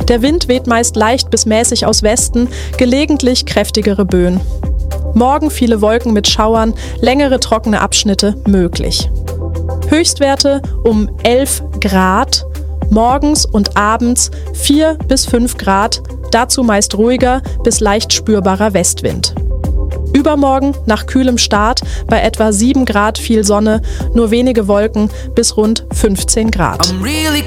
Der Wind weht meist leicht bis mäßig aus Westen, gelegentlich kräftigere Böen. Morgen viele Wolken mit Schauern, längere trockene Abschnitte möglich. Höchstwerte um 11 Grad, morgens und abends 4 bis 5 Grad, dazu meist ruhiger bis leicht spürbarer Westwind. Übermorgen nach kühlem Start bei etwa 7 Grad viel Sonne, nur wenige Wolken bis rund 15 Grad.